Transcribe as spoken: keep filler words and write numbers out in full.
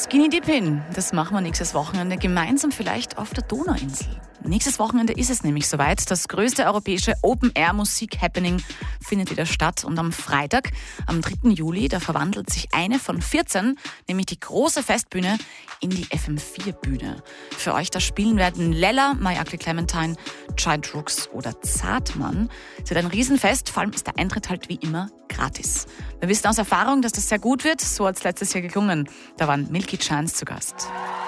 Skinny Dipping, das machen wir nächstes Wochenende gemeinsam vielleicht auf der Donauinsel. Nächstes Wochenende ist es nämlich soweit. Das größte europäische Open-Air-Musik-Happening findet wieder statt. Und am Freitag, am dritten Juli, da verwandelt sich eine von vierzehn, nämlich die große Festbühne, in die F M vier Bühne. Für euch da spielen werden Lella, My Ugly Clementine, Giant Rooks oder Zartmann. Es wird ein Riesenfest, vor allem ist der Eintritt halt wie immer gratis. Wir wissen aus Erfahrung, dass das sehr gut wird. So hat es letztes Jahr geklungen. Da waren Milky Chance zu Gast.